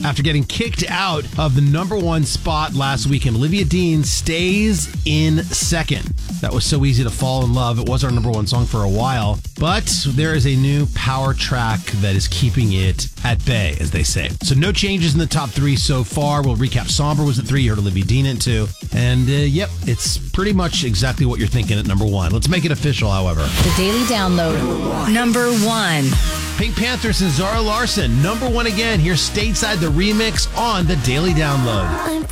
After getting kicked out of the number one spot last weekend, Olivia Dean stays in second. That was So Easy to Fall in Love. It was our number one song for a while, but there is a new power track that is keeping it at bay, as they say. So no changes in the top three so far. We'll recap. Somber was at 3. You heard Olivia Dean at 2. And yep, it's pretty much exactly what you're thinking at number 1. Let's make it official, however. The Daily Download. Number 1. Pink Panthers and Zara Larsson. Number 1 again. Here's Stateside, the remix on the Daily Download.